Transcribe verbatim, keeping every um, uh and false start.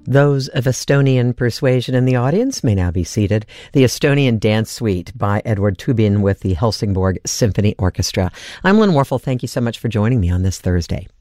Those of Estonian persuasion in the audience may now be seated. The Estonian Dance Suite by Edward Tubin with the Helsingborg Symphony Orchestra. I'm Lynn Warfel. Thank you so much for joining me on this Thursday.